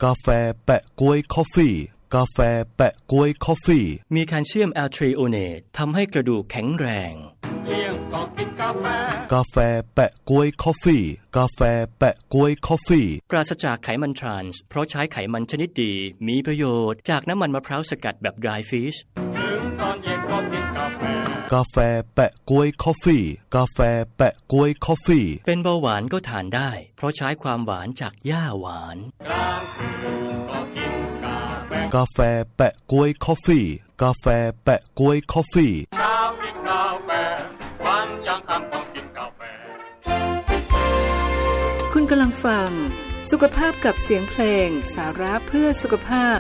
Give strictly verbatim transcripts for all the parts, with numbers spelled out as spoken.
กาแฟแปะก๊วยคอฟฟี่กาแฟแปะก๊วยคอฟฟี่มีแคลเซียมแอลทริโอเนตทำให้กระดูกแข็งแรงเลี้ยงก็กินกาแฟกาแฟแปะก๊วยคอฟฟี่กาแฟแปะก๊วยคอฟฟี่ปราศจากไขมันทรานส์เพราะใช้ไขมันชนิดดีมีประโยชน์จากน้ำมันมะพร้าวสกัดแบบ dry fish ถึงตอนเย็นก็กินกาแฟกาแฟแปะก๊วยคอฟฟี่กาแฟแปะก๊วยคอฟฟี่เป็นเบาหวานก็ทานได้เพราะใช้ความหวานจากหญ้าหวานกลางคืนก็กินกาแฟกาแฟแปะก๊วยคอฟฟี่กาแฟแปะก๊วยคอฟฟี่เช้ากินกาแฟวันยังค่ำต้องกินกาแฟคุณกำลังฟังสุขภาพกับเสียงเพลงสาระเพื่อสุขภาพ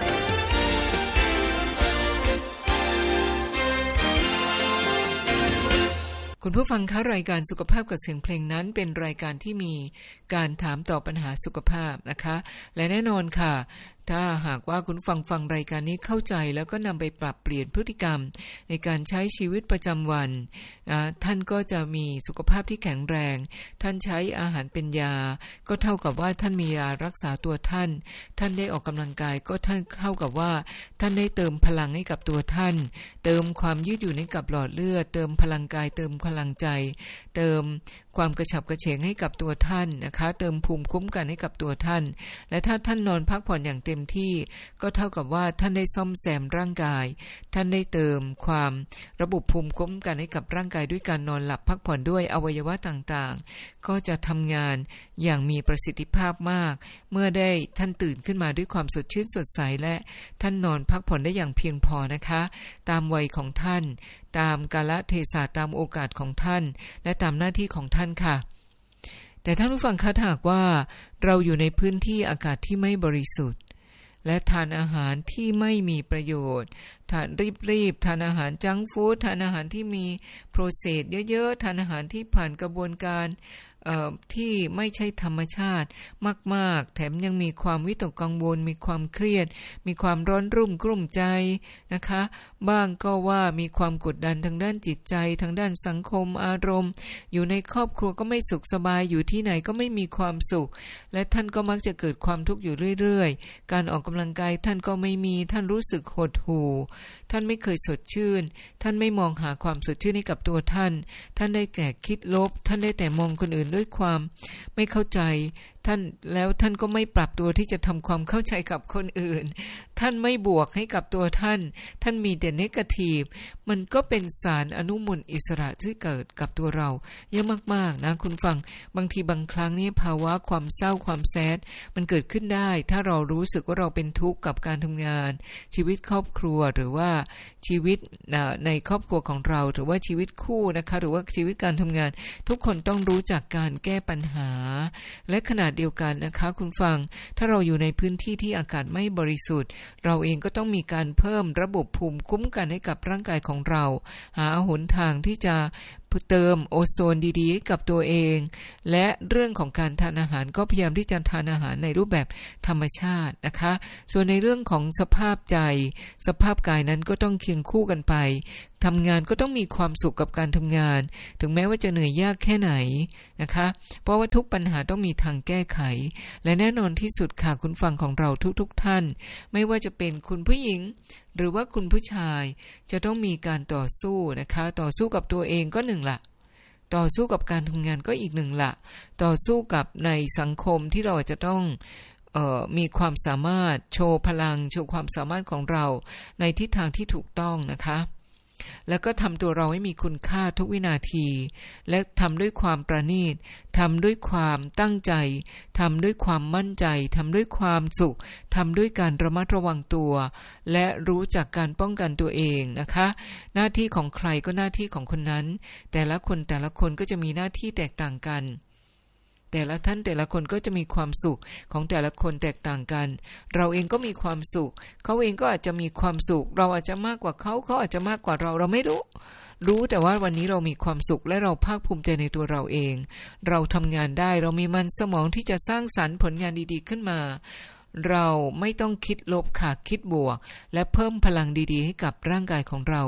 คุณผู้ฟังคะรายการสุขภาพกับเสียงเพลงนั้นเป็นรายการที่มีการถามตอบปัญหาสุขภาพนะคะและแน่นอนค่ะถ้าหากว่าคุณฟังฟังรายการนี้เข้าใจแล้วก็นำไปปรับเปลี่ยนพฤติกรรมในการใช้ชีวิตประจำวันท่านก็จะมีสุขภาพที่แข็งแรงท่านใช้อาหารเป็นยาก็เท่ากับว่าท่านมียารักษาตัวท่านท่านได้ออกกำลังกายก็ท่านเท่ากับว่าท่านได้เติมพลังให้กับตัวท่านเติมความยืดหยุ่นให้กับหลอดเลือดเติมพลังกายเติมพลังใจเติมความกระฉับกระเฉงให้กับตัวท่านนะคะเติมภูมิคุ้มกันให้กับตัวท่านและถ้าท่านนอนพักผ่อนอย่างเต็มที่ก็เท่ากับว่าท่านได้ซ่อมแซมร่างกายท่านได้เติมความระบบภูมิคุ้มกันให้กับร่างกายด้วยการนอนหลับพักผ่อนด้วยอวัยวะต่างๆก็จะทำงานอย่างมีประสิทธิภาพมากเมื่อได้ท่านตื่นขึ้นมาด้วยความสดชื่นสดใสและท่านนอนพักผ่อนได้อย่างเพียงพอนะคะตามวัยของท่านตามกาลเทศะตามโอกาสของท่านและตามหน้าที่ของท่านค่ะแต่ท่านผู้ฟังคะหากว่าเราอยู่ในพื้นที่อากาศที่ไม่บริสุทธิ์และทานอาหารที่ไม่มีประโยชน์ทานรีบๆทานอาหารจังก์ฟู้ดทานอาหารที่มีโปรเซสเยอะๆทานอาหารที่ผ่านกระบวนการที่ไม่ใช่ธรรมชาติมากๆแถมยังมีความวิตกกังวลมีความเครียดมีความร้อนรุ่มกลุ้มใจนะคะบ้างก็ว่ามีความกดดันทางด้านจิตใจทางด้านสังคมอารมณ์อยู่ในครอบครัวก็ไม่สุขสบายอยู่ที่ไหนก็ไม่มีความสุขและท่านก็มักจะเกิดความทุกข์อยู่เรื่อยๆการออกกำลังกายท่านก็ไม่มีท่านรู้สึกหดหู่ท่านไม่เคยสดชื่นท่านไม่มองหาความสดชื่นให้กับตัวท่านท่านได้แก่คิดลบท่านได้แต่มองคนอื่นด้วยความไม่เข้าใจท่านแล้วท่านก็ไม่ปรับตัวที่จะทำความเข้าใจกับคนอื่นท่านไม่บวกให้กับตัวท่านท่านมีแต่เนกาทีฟมันก็เป็นสารอนุมูลอิสระที่เกิดกับตัวเราเยอะมากๆนะคุณฟังบางทีบางครั้งนี่ภาวะความเศร้าความแซดมันเกิดขึ้นได้ถ้าเรารู้สึกว่าเราเป็นทุกข์กับการทำงานชีวิตครอบครัวหรือว่าชีวิตในครอบครัวของเราหรือว่าชีวิตคู่นะคะหรือว่าชีวิตการทำงานทุกคนต้องรู้จักการแก้ปัญหาและขณะเดียวกันนะคะคุณฟังถ้าเราอยู่ในพื้นที่ที่อากาศไม่บริสุทธิ์เราเองก็ต้องมีการเพิ่มระบบภูมิคุ้มกันให้กับร่างกายของเราหาหนทางที่จะเติมโอโซนดีๆให้กับตัวเองและเรื่องของการทานอาหารก็พยายามที่จะทานอาหารในรูปแบบธรรมชาตินะคะส่วนในเรื่องของสภาพใจสภาพกายนั้นก็ต้องเคียงคู่กันไปทำงานก็ต้องมีความสุขกับการทำงานถึงแม้ว่าจะเหนื่อยยากแค่ไหนนะคะเพราะว่าทุกปัญหาต้องมีทางแก้ไขและแน่นอนที่สุดค่ะคุณฟังของเราทุกๆท่านไม่ว่าจะเป็นคุณผู้หญิงหรือว่าคุณผู้ชายจะต้องมีการต่อสู้นะคะต่อสู้กับตัวเองก็หนึ่งละต่อสู้กับการทำงานก็อีกหนึ่งละต่อสู้กับในสังคมที่เราจะต้องเอ่อมีความสามารถโชว์พลังโชว์ความสามารถของเราในทิศทางที่ถูกต้องนะคะแล้วก็ทำตัวเราให้มีคุณค่าทุกวินาทีและทำด้วยความประณีตทำด้วยความตั้งใจทำด้วยความมั่นใจทำด้วยความสุขทำด้วยการระมัดระวังตัวและรู้จักการป้องกันตัวเองนะคะหน้าที่ของใครก็หน้าที่ของคนนั้นแต่ละคนแต่ละคนก็จะมีหน้าที่แตกต่างกันแต่ละท่านแต่ละคนก็จะมีความสุขของแต่ละคนแตกต่างกันเราเองก็มีความสุขเขาเองก็อาจจะมีความสุขเราอาจจะมากกว่าเขาเขาอาจจะมากกว่าเราเราไม่รู้รู้แต่ว่าวันนี้เรามีความสุขและเราภาคภูมิใจในตัวเราเองเราทำงานได้เรามีมันสมองที่จะสร้างสรรค์ผลงานดีๆขึ้นมาเราไม่ต้องคิดลบค่ะคิดบวกและเพิ่มพลังดีๆให้กับร่างกายของเรา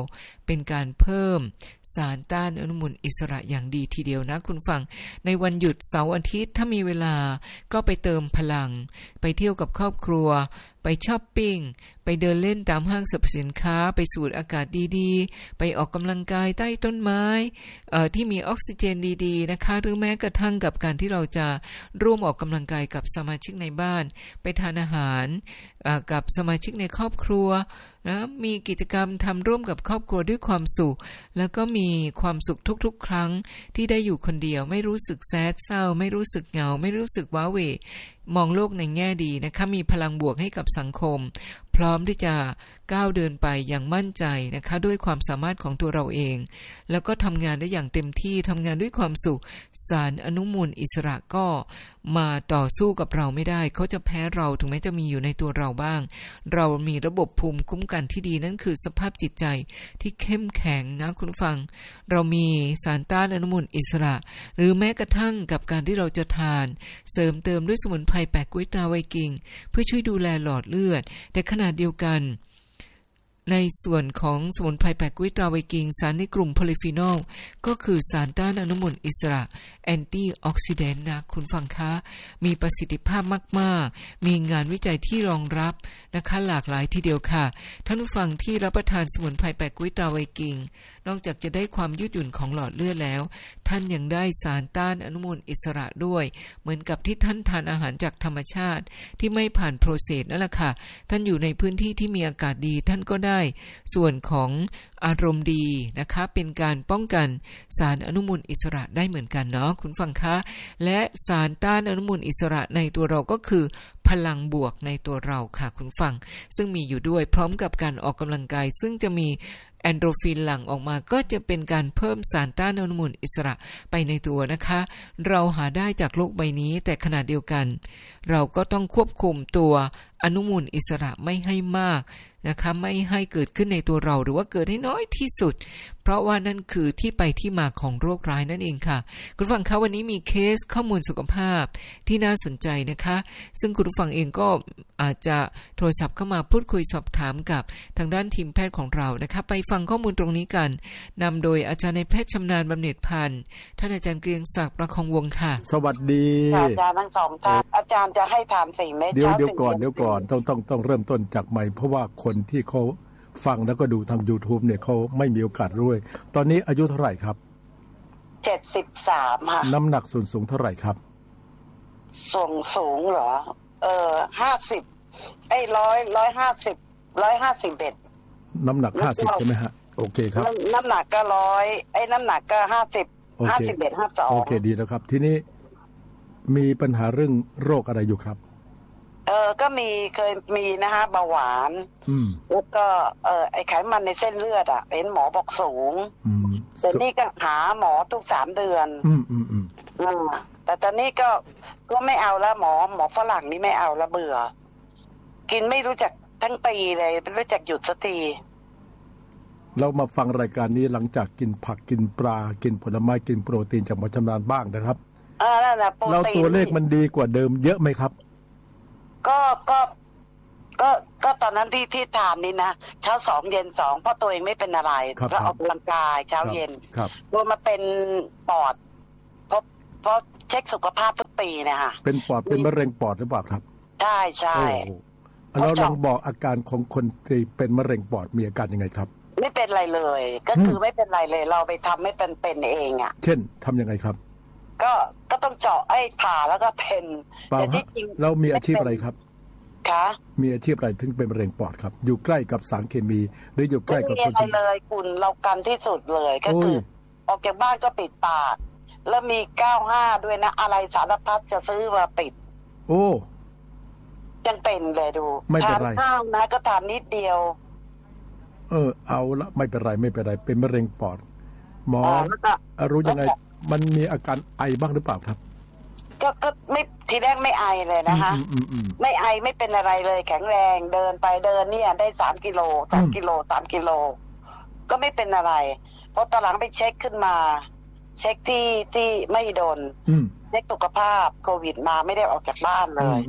เป็นการเพิ่มสารต้านอนุมูลอิสระอย่างดีทีเดียวนะคุณฟังในวันหยุดเสาร์อาทิตย์ถ้ามีเวลาก็ไปเติมพลังไปเที่ยวกับครอบครัวไปช้อปปิ้งไปเดินเล่นตามห้างสรรพสินค้าไปสูดอากาศดีๆไปออกกำลังกายใต้ต้นไม้เอ่อที่มีออกซิเจนดีๆนะคะหรือแม้กระทั่งกับการที่เราจะร่วมออกกำลังกายกับสมาชิกในบ้านไปทานอาหารเอ่อกับสมาชิกในครอบครัวนะมีกิจกรรมทำร่วมกับครอบครัวด้วยความสุขแล้วก็มีความสุขทุกๆครั้งที่ได้อยู่คนเดียวไม่รู้สึกแซดเศร้าไม่รู้สึกเหงาไม่รู้สึกว้าเหวมองโลกในแง่ดีนะคะมีพลังบวกให้กับสังคมพร้อมที่จะก้าวเดินไปอย่างมั่นใจนะคะด้วยความสามารถของตัวเราเองแล้วก็ทำงานได้อย่างเต็มที่ทำงานด้วยความสุขสารอนุมูลอิสระก็มาต่อสู้กับเราไม่ได้เขาจะแพ้เราถึงแม้จะมีอยู่ในตัวเราบ้างเรามีระบบภูมิคุ้มกันที่ดีนั่นคือสภาพจิตใจที่เข้มแข็งนะคุณฟังเรามีสารต้านอนุมูลอิสระหรือแม้กระทั่งกับการที่เราจะทานเสริมเติมด้วยสมุนไพรแปะกล้วยตาไวกิ่งเพื่อช่วยดูแลหลอดเลือดแต่ขณะเดียวกันในส่วนของสมุนไพรแปะกล้วยตาไวกิ่งสารในกลุ่มโพลีฟีนอลก็คือสารต้านอนุมูลอิสระแอนตี้ออกซิแดนต์นะคุณฟังคะมีประสิทธิภาพมากๆมีงานวิจัยที่รองรับนะคะหลากหลายทีเดียวค่ะท่านผู้ฟังที่รับประทานสมุนไพรแปะกล้วยตาไวกิ่งนอกจากจะได้ความยืดหยุ่นของหลอดเลือดแล้วท่านยังได้สารต้านอนุมูลอิสระด้วยเหมือนกับที่ท่านทานอาหารจากธรรมชาติที่ไม่ผ่านโปรเซสนั่นแหละค่ะท่านอยู่ในพื้นที่ที่มีอากาศดีท่านก็ได้ส่วนของอารมณ์ดีนะคะเป็นการป้องกันสารอนุมูลอิสระได้เหมือนกันเนาะคุณฟังคะและสารต้านอนุมูลอิสระในตัวเราก็คือพลังบวกในตัวเราค่ะคุณฟังซึ่งมีอยู่ด้วยพร้อมกับการออกกำลังกายซึ่งจะมีแอนโดรฟินหลั่งออกมาก็จะเป็นการเพิ่มสารต้านอนุมูลอิสระไปในตัวนะคะเราหาได้จากโลกใบนี้แต่ขณะเดียวกันเราก็ต้องควบคุมตัวอนุมูลอิสระไม่ให้มากนะคะไม่ให้เกิดขึ้นในตัวเราหรือว่าเกิดให้น้อยที่สุดเพราะว่านั่นคือที่ไปที่มาของโรคร้ายนั่นเองค่ะคุณผู้ฟังคะวันนี้มีเคสข้อมูลสุขภาพที่น่าสนใจนะคะซึ่งคุณผู้ฟังเองก็อาจจะโทรศัพท์เข้ามาพูดคุยสอบถามกับทางด้านทีมแพทย์ของเรานะคะไปฟังข้อมูลตรงนี้กันนำโดยอาจารย์นายแพทย์ชำนาญบำเหน็จพันธ์ท่านอาจารย์เกรียงศักดิ์ประคองวงศ์ค่ะสวัสดีอาจารย์ทั้งสองท่านอาจารย์จะให้ทานสี่เม็ดเดี๋ยวเดี๋ยวก่อนเดี๋ยวก่อนต้องต้องต้องเริ่มต้นจากใหม่เพราะว่าคนที่เขาฟังแล้วก็ดูทาง YouTube เนี่ยเขาไม่มีโอกาสรู้ตอนนี้อายุเท่าไหร่ครับเจ็ดสิบสามค่ะน้ำหนักส่วนสูงเท่าไหร่ครับส่วนสูงเหรอเอ่อห้าสิบไอ้ร้อยร้อยห้าสิบร้อยห้าสิบเอ็ดน้ำหนักห้าสิบใช่ไหมฮะโอเคครับน้ำหนักก็ร้อยไอ้น้ำหนักก็ห้าสิบห้าสิบเอ็ดห้าสองโอเคดีแล้วครับทีนี้มีปัญหาเรื่องโรคอะไรอยู่ครับเออก็มีเคยมีนะฮะเบาหวานแล้วก็เออไอไขมันในเส้นเลือดอ่ะเห็นหมอบอกสูงแต่นี่ก็หาหมอทุกสามเดือนอืมอืมอืมแต่ตอนนี้ก็ก็ไม่เอาแล้วหมอหมอฝรั่งนี่ไม่เอาแล้วเบื่อกินไม่รู้จักทั้งปีเลยไม่รู้จักหยุดสักทีเรามาฟังรายการนี้หลังจากกินผักกินปลากินผลไม้กินโปรตีนจากหมอชำนาญบ้างนะครับอ่านั่นแหละโปรตีนเราตัวเลขมันดีกว่าเดิมเยอะไหมครับก็ก็ก็ก็ตอนนั้นที่ที่ทานนี่นะเช้าสองเย็นสองเพราะตัวเองไม่เป็นอะไรก็ออกกำลังกายเช้าเย็นพอมาเป็นปอดเพราะเพราะเช็คสุขภาพทุกปีนะฮะเป็นปอดเป็นมะเร็งปอดหรือเปล่าครับใช่ใช่เราลองบอกอาการของคนที่เป็นมะเร็งปอดมีอาการยังไงครับไม่เป็นไรเลยก็คือไม่เป็นไรเลยเราไปทำไม่เป็นเป็นเองอ่ะเช่นทำยังไงครับก็ก็ต้องเจาะไอ้ผ่าแล้วก็เป็นแต่ที่จริงเรามีอาชีพอะไรครับคะมีอาชีพอะไรถึงเป็นมะเร็งปอดครับอยู่ใกล้กับสารเคมีหรืออยู่ใกล้กับคนที่เลยคุณเรากันที่สุดเลยก็คือออกจากบ้านก็ปิดปากแล้วมีเก้าห้าด้วยนะอะไรสารพัดจะซื้อมาปิดโอ้ยังเป็นเลยดูทานข้าวนะก็ทานนิดเดียวเออเอาละไม่เป็นไรไม่เป็นไรเป็นมะเร็งปอดหมอรู้ยังไงมันมีอาการไอบ้างหรือเปล่าครับก็ก็ไม่ทีแรกไม่ไอเลยนะคะไม่ไอไม่เป็นอะไรเลยแข็งแรงเดินไปเดินเนี่ยได้สามกิโลสามกิโลสามกิโลก็ไม่เป็นอะไรพอตอนหลังไปเช็คขึ้นมาเช็คที่ที่ไม่โดนเช็คสุขภาพโควิดมาไม่ได้ออกจากบ้านเลย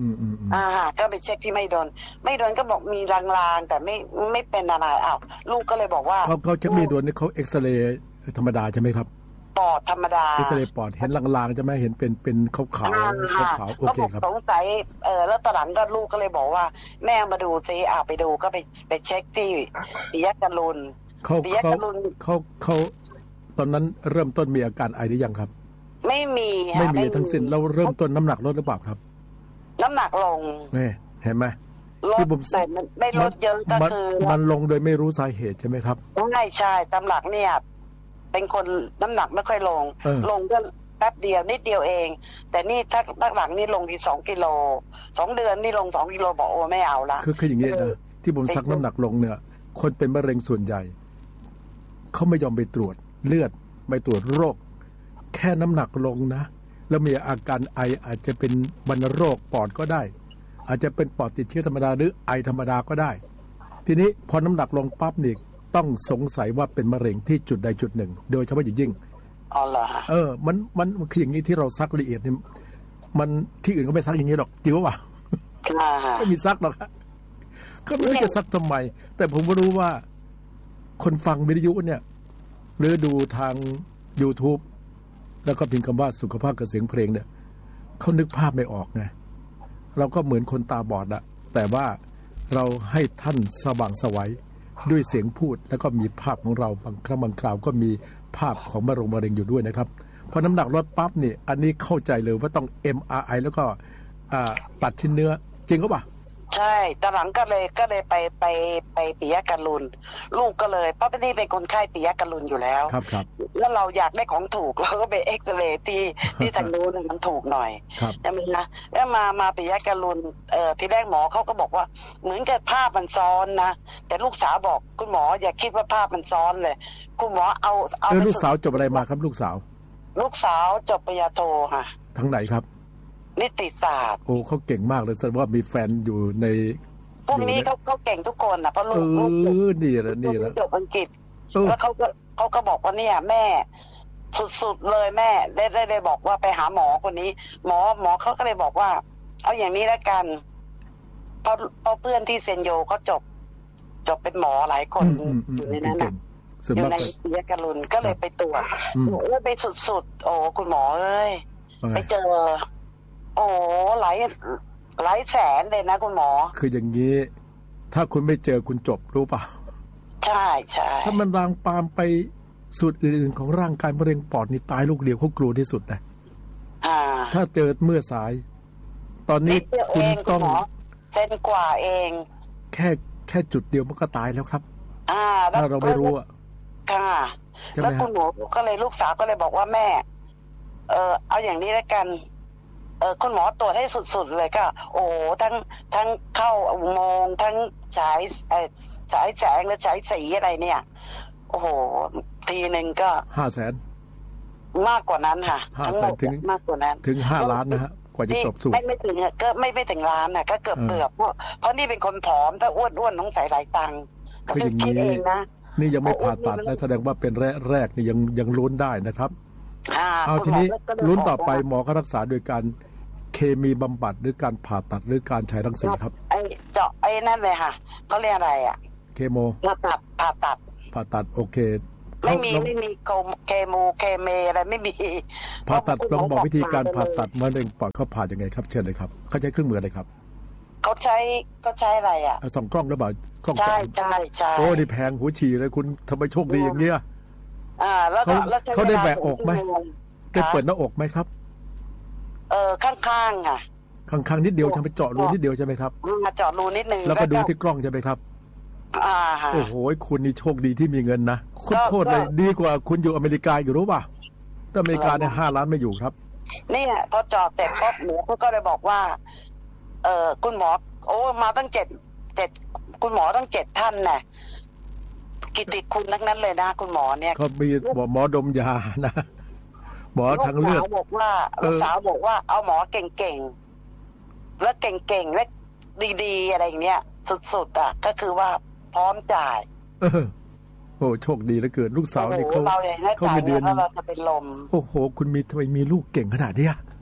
อ่าก็ไปเช็คที่ไม่โดนไม่โดนก็บอกมีลางๆแต่ไม่ไม่เป็นอะไรอ้าวลูกก็เลยบอกว่าเขาเขาเช็คไม่โดนนี่เขาเอ็กซเรย์ธรรมดาใช่ไหมครับปอดธรรมดาเอ็กซเรย์ปอดเห็นลางๆจะไม่เห็นเป็นเป็นขาวขาวขาวโอเคครับสงสัยเออแล้วตอนหลังก็ลูกก็เลยบอกว่าแม่มาดูซิอ่าไปดูก็ไปไปเช็คที่ปิยะกรุณเขาเขาเขาเขาตอนนั้นเริ่มต้นมีอาการไอหรือยังครับไม่มีไม่มีทั้งสิ้นเราเริ่มต้นน้ำหนักลดหรือเปล่าครับน้ำหนักลงนี่เห็นไหมลดแต่มันไม่ลดเยอะก็คือมันลงโดยไม่รู้สาเหตุใช่ไหมครับใช่ใช่น้ำหนักเนี่ยเป็นคนน้ำหนักไม่ค่อยลงลงก็แป๊บเดียวนิดเดียวเองแต่นี่ถ้าพักหลังนี่ลงที่สองกิโลสองเดือนนี่ลงสองกิโลบอกโอ้ไม่เอาละคือคืออย่างนี้นะที่ผมซักน้ำหนักลงเนี่ยคนเป็นมะเร็งส่วนใหญ่เขาไม่ยอมไปตรวจเลือดไปตรวจโรคแค่น้ำหนักลงนะแล้วมีอาการไออาจจะเป็นวัณโรคปอดก็ได้อาจจะเป็นปอดติดเชื้อธรรมดาหรือไอธรรมดาก็ได้ทีนี้พอน้ำหนักลงปั๊บนี่ต้องสงสัยว่าเป็นมะเร็งที่จุดใดจุดหนึ่งโดยเฉพาะอย่างยิ่งอ๋อเหรอเออมันมันคืออย่างนี้ที่เราซักละเอียดนี่มันที่อื่นก็ไม่ซักอย่างนี้หรอกจริงป่ะไม่มีซักหรอกก็ไม่รู้จะซักทำไมแต่ผมก็รู้ว่าคนฟังวิทยุเนี่ยหรือดูทาง YouTube แล้วก็พิมพ์คำว่าสุขภาพกับเสียงเพลงเนี่ยเขานึกภาพไม่ออกไงเราก็เหมือนคนตาบอดอะแต่ว่าเราให้ท่านสว่างไสวด้วยเสียงพูดแล้วก็มีภาพของเราบางครั้งบางคราวก็มีภาพของมะเร็งมะเร็งอยู่ด้วยนะครับพอน้ำหนักลดปั๊บนี่อันนี้เข้าใจเลยว่าต้อง เอ็ม อาร์ ไอ แล้วก็ตัดชิ้นเนื้อจริงก็ป่ะใช่ตอนหลังก็เลยก็เลยไปไปไปปิยะกรุณลูกก็เลยเพราะพี่นี่เป็นคนไข้ปิยะกรุณอยู่แล้วครับครับแล้วเราอยากได้ของถูกเราก็ไปเอ็กซเรย์ที่ที่ทางนู้นมันถูกหน่อยใช่ไหมนะแล้วมามาปิยะกรุณเอ่อที่แรกหมอเขาก็บอกว่าเหมือนกับภาพมันซ้อนนะแต่ลูกสาวบอกคุณหมออย่าคิดว่าภาพมันซ้อนเลยคุณหมอเอาเอาลูกสาวจบอะไรมาครับลูกสาวลูกสาวจบปริญญาโทค่ะทางไหนครับนิติศาสตร์โอ้เขาเก่งมากเลยแสดงว่ามีแฟนอยู่ในพวกนี้เขาเขาเก่งทุกคนนะเพราะลูกลูกนี่แหละนี่แหละจบอังกฤษแล้วเขาก็เขาก็บอกว่าเนี่ยแม่สุดๆเลยแม่ได้ได้ได้บอกว่าไปหาหมอคนนี้หมอหมอเขาก็เลยบอกว่าเอาอย่างนี้แล้วกันเพราะเพราะเพื่อนที่เซนโยเขาจบจบเป็นหมอหลายคนอยู่ในนั้นนะอยู่ในปิยะกรุณก็เลยไปตรวจโอ้ไปสุดๆโอ้คุณหมอเอ้ยไปเจอโอ้หลายหลายแสนเลยนะคุณหมอคืออย่างนี้ถ้าคุณไม่เจอคุณจบรู้เปล่าใช่ใช่ถ้ามันลางปามไปส่วนอื่นๆของร่างกายมะเร็งปอดนี่ตายลูกเดียวเขากลัวที่สุดนะถ้าเจอเมื่อสายตอนนี้คุณต้องเซนกว่าเองแค่แค่จุดเดียวมันก็ตายแล้วครับถ้าเราไม่รู้อ่ะค่ะแล้วคุณหมอก็เลยลูกสาวก็เลยบอกว่าแม่เออเอาอย่างนี้แล้วกันเออคุณหมอตรวจให้สุดๆเลยก็โอ้ทั้งทั้งเข้าอุโมงค์ทั้งฉายเอ่อฉายแสงและฉายสีอะไรเนี่ยโอ้โหทีนึงก็ห้าแสนมากกว่านั้นค่ะห้าแสนถึงมากกว่านั้นถึงห้าล้านนะฮะกว่าจะจบสูตรไม่ไม่ถึงก็ไม่ไม่ถึงล้านน่ะก็เกือบเกือบเพราะเพราะนี่เป็นคนผอมถ้าอ้วนอ้วนต้องใส่หลายตังค์คืออย่างนี้นี่ยังไม่ผ่าตัดนะแสดงว่าเป็นแรกแรกนี่ยังยังลุ้นได้นะครับเอาทีนี้ลุ้นต่อไปหมอเขารักษาโดยการเคมีบำบัดหรือการผ่าตัดหรือการใช้รังสีครับไอเจาะไอ้นั่นเลยค่ะเขาเรียกอะไรอ่ะเคโมผ่าตัดผ่าตัดผ่าตัดโอเคไม่มีไม่มีเคโมเคเมอะไรไม่มีผ่าตัดลองบอกวิธีการผ่าตัดมะเร็งปอดเขาผ่ายังไงครับเชิญเลยครับเขาใช้เครื่องมืออะไรครับเขาใช้เขาใช้อะไรอ่ะส่องกล้องหรือเปล่ากล้องใช่ใช่ใช่โอ้นี่แพงหัวฉี่เลยคุณทำไมโชคดีอย่างเงี้ยอ่าแล้วเขาได้แบกอกไหมได้เปิดหน้าอกไหมครับเออข้างๆอ่ะข้างๆนิดเดียวใช่ไหมเจาะรูนิดเดียวใช่ไหมครับมาเจาะรูนิดนึงแล้วก็ดูที่กล้องใช่ไหมครับอ่าฮะโอ้โหคุณนี่โชคดีที่มีเงินนะโคตรเลยดีกว่าคุณอยู่อเมริกาอยู่รู้ป่ะแต่อเมริกาเนี่ยห้าล้านไม่อยู่ครับเนี่ยพอเจาะเสร็จปุ๊บหมอเขาก็เลยบอกว่าเออคุณหมอโอ้มาตั้งเจ็ดเจ็ดคุณหมอตั้งเจ็ดท่านน่ะกิตติคุณทั้งนั้นเลยนะคุณหมอเนี่ยเขามีหมอดมยานะหมอทางเลือดบอกว่าลูกสาวบอกว่าเอาหมอเก่งๆและเก่งๆและดีๆอะไรอย่างเนี้ยสุดๆอ่ะก็คือว่าพร้อมจ่ายเออโอ้โชคดีเหลือเกินลูกสาวนี่เขาเขามีเดือนเราจะเป็นลมโอ้โหคุณมีทำไมมีลูกเก่งขนาดเนี้ย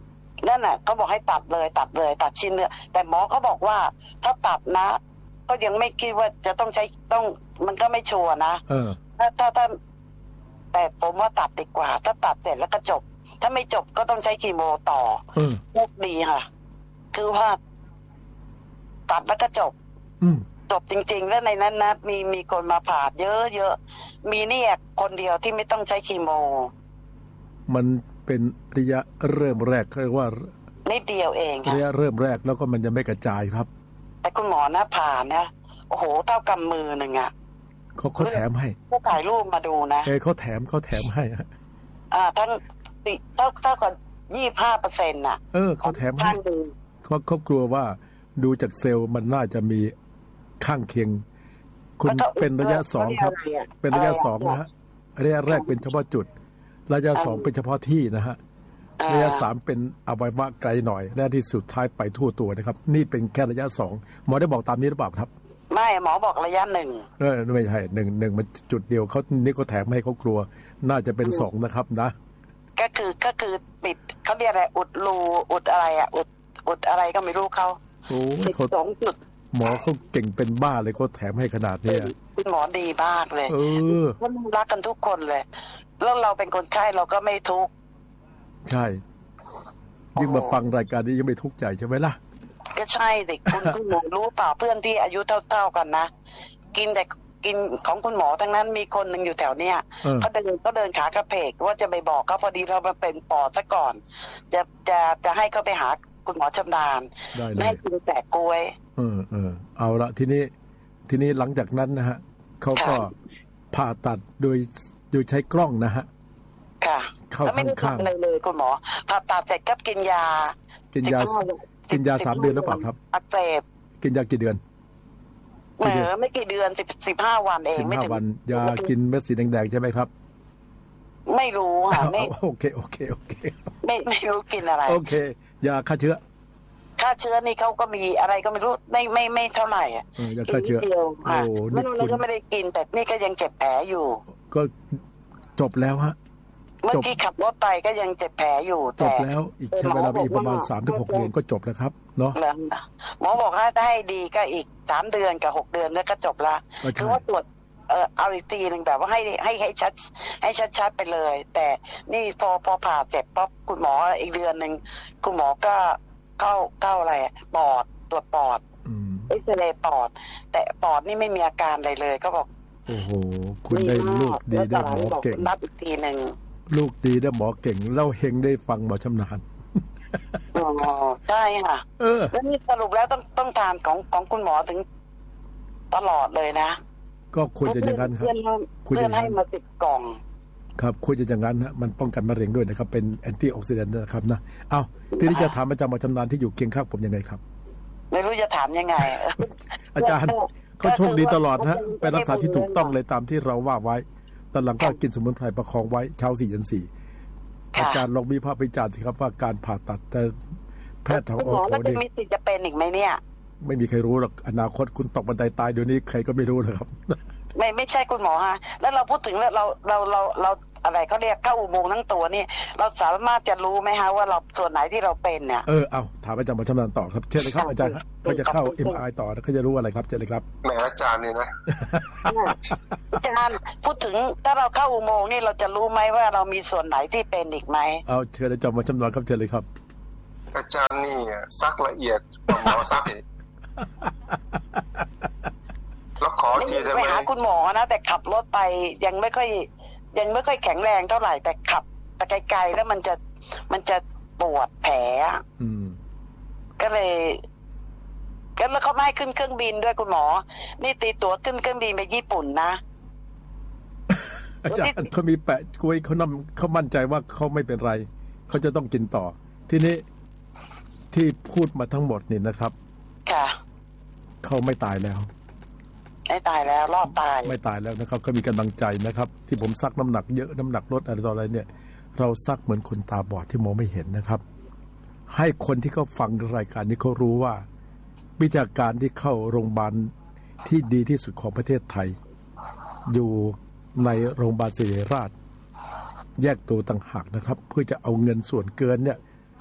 นั่นน่ะเขาบอกให้ตัดเลยตัดเลยตัดชิ้นเนื้อแต่หมอเขาบอกว่าถ้าตัดนะก็ยังไม่คิดว่าจะต้องใช้ต้องมันก็ไม่ชัวร์นะเออถ้าถ้าถ้าแต่ผมว่าตัดดีกว่าถ้าตัดเสร็จแล้วก็จบถ้าไม่จบก็ต้องใช้คีโมต่อเออโชคดีค่ะคือว่าตัดแล้วก็จบอืมจบจริงๆแล้วในนั้นนะมีมีคนมาผ่าเยอะๆมีเนี่ยคนเดียวที่ไม่ต้องใช้คีโมมันเป็นระยะเริ่มแรกเรียกว่านิดเดียวเองระยะเริ่มแรกแล้วก็มันจะไม่กระจายครับแต่คุณหมอนะผ่านะโอ้โหเท่ากำมือหนึ่งอ่ะเขาเขาแถมให้เขาถ่ายรูปมาดูนะเออเขาแถมเขาแถมให้อ่าทั้งเท่าเท่ากับยี่สิบห้าเปอร์เซ็นต์น่ะเออเขาแถมให้เขาเขากลัวว่าดูจากเซลล์มันน่าจะมีข้างเคียงคุณเป็นระยะสองครับเป็นระยะสองนะฮะระยะแรกเป็นเฉพาะจุดระยะสองเป็นเฉพาะที่นะฮะระยะสามเป็นอวัยวะไกลหน่อยและที่สุดท้ายไปทั่วตัวนะครับนี่เป็นแค่ระยะสองหมอได้บอกตามนี้หรือเปล่าครับไม่หมอบอกระยะหนึ่งเออไม่ใช่หนึ่งหนึ่งมันจุดเดียวเขานี่เขาแถมให้เขากลัวน่าจะเป็นสองนะครับนะก็คือก็คือปิดเขาเรียกอะไรอุดรูอุดอะไรอ่ะอุดอุดอะไรก็ไม่รู้เขาโอ้เขาสองจุดหมอเขาเก่งเป็นบ้าเลยเขาแถมให้ขนาดนี้คุณหมอดีมากเลยเออเขารักกันทุกคนเลยแล้วเราเป็นคนไข้เราก็ไม่ทุกข์ใช่ยิ่งมาฟังรายการนี้ยังไม่ทุกข์ใจใช่ไหมล่ะก็ใช่สิคุณคุณหมอรู้เปล่าเพื่อนที่อายุเท่าๆกันนะกินแต่กินของคุณหมอทั้งนั้นมีคนหนึ่งอยู่แถวเนี้ยเขาเดินเขาเดินขากระเพกว่าจะไปบอกเขาพอดีเรามาเป็นปอดซะก่อนจะจะจะให้เขาไปหาคุณหมอชำนาญไม่ให้กินแต่กล้วยเออเออเอาละทีนี้ทีนี้หลังจากนั้นนะฮะเขาก็ผ่าตัดโดยโดยใช้กล้องนะฮะค่ะเข้าข้างๆเลยเลยคุณหมอผ่าตัดเสร็จก็กินยากินยากินยาสามเดือนหรือเปล่าครับอักเสบกินยากี่เดือนเออไม่กี่เดือนสิบสิบห้าวันเองไม่ถึงวันยากินเม็ดสีแดงๆใช่ไหมครับไม่รู้ค่ะไม่โอเคโอเคโอเคไม่ไม่รู้กินอะไรโอเคยาฆ่าเชื้อฆ่าเชื้อนี่เขาก็มีอะไรก็ไม่รู้ไม่ไม่ไม่เท่าไหร่อ่ะยาฆ่าเชื้อโอ้นี่คุณก็ไม่ได้กินแต่นี่ก็ยังเจ็บแผลอยู่ก็จบแล้วฮะเมื่อกี้ขับรถไปก็ยังเจ็บแผลอยู่จบแล้วอีกใช้เวลาอีกประมาณ สามถึงหก เดือนก็จบแล้วครับเนาะหมอบอกว่าถ้าให้ดีก็อีกสามเดือนกับหกเดือนแล้วก็จบละคือว่าตรวจเอ่อเอาอีกทีนึงแบบว่าให้ให้ให้ชัดให้ชัดๆไปเลยแต่นี่พอพอผ่าเสร็จปั๊บคุณหมออีกเดือนนึงคุณหมอก็เข้าเข้าอะไรปอดตรวจปอดเอ็กซเรย์ปอดแต่ปอดนี่ไม่มีอาการอะไรเลยก็บอกโอ้โหคุณได้ลูกดีได้หมอเก่งนับอีกทีนึงลูกดีได้หมอเก่งเล่าเฮงได้ฟังหมอชำนาญอ๋อใช่ค่ะเออแล้วนี่สรุปแล้วต้องต้องทานของของคุณหมอถึงตลอดเลยนะก็ควรจะอย่างนั้นครับเพื่อนให้มาติดกล่องครับควรจะอย่างนั้นฮะมันป้องกันมะเร็งด้วยนะครับเป็นแอนตี้ออกซิแดนต์นะครับนะเอาทีนี้จะถามอาจารย์หมอชำนาญที่อยู่เคียงข้างผมยังไงครับไม่รู้จะถามยังไงอาจารย์เขาโชคดีตลอดฮะไปรักษาที่ถูกต้องเลยตามที่เราว่าไว้ตอนหลังก็กินสมุนไพรประคองไว้เช้าสี่เย็นสี่อาจารย์ลองวิพากษ์วิจารณ์สิครับว่าการผ่าตัดแต่แพทย์ทางออกนี่มีสิทธิ์จะเป็นอีกไหมเนี่ยไม่มีใครรู้หรอกอนาคตคุณตกบันไดตายเดี๋ยวนี้ใครก็ไม่รู้นะครับไม่ไม่ใช่คุณหมอฮะแล้วเราพูดถึงแล้วเราเราเราเราอะไรเขาเรียกเข้าอุโมงค์ทั้งตัวนี่เราสามารถจะรู้ไหมฮะว่าเราส่วนไหนที่เราเป็นเนี่ยเออเอาถามอาจารย์หมอชำนาญต่อครับเชิญเลยครับอาจารย์เขาจะเข้า เอ็ม อาร์ ไอ ต่อเขาจะรู้อะไรครับเชิญเลยครับแหมอาจารย์นี่นะอาจารย์พูดถึงถ้าเราเข้าอุโมงค์นี่เราจะรู้ไหมว่าเรามีส่วนไหนที่เป็นอีกไหมเอาเชิญอาจารย์หมอชำนาญครับเชิญเลยครับอาจารย์นี่ซักละเอียดหมอซักอีกแล้วขอทีได้ไหมไปหาคุณหมอนะแต่ขับรถไปยังไม่ค่อยยังไม่ค่อยแข็งแรงเท่าไหร่แต่ขับแต่ไกลๆแล้วมันจะมันจะปวดแผลอืมก็เลยก็แล้วเขาไม่ให้ขึ้นเครื่องบินด้วยคุณหมอนี่ตีตั๋วขึ้นเครื่องบินไปญี่ปุ่นนะอาจารย์เขามีแปะกล้วยเขานำเขามั่นใจว่าเขาไม่เป็นไรเขาจะต้องกินต่อทีนี้ที่พูดมาทั้งหมดนี่นะครับค่ะเขาไม่ตายแล้วไม่ตายแล้วรอดตายไม่ตายแล้วนะครับก็มีกำลังใจนะครับที่ผมซักน้ำหนักเยอะน้ำหนักลดอะไรต่ออะไรเนี่ยเราซักเหมือนคนตาบอดที่มองไม่เห็นนะครับให้คนที่เขาฟังรายการนี้เขารู้ว่าวิชาการที่เข้าโรงพยาบาลที่ดีที่สุดของประเทศไทยอยู่ในโรงพยาบาลศิริราชแยกตัวต่างหากนะครับเพื่อจะเอาเงินส่วนเกินเนี่ย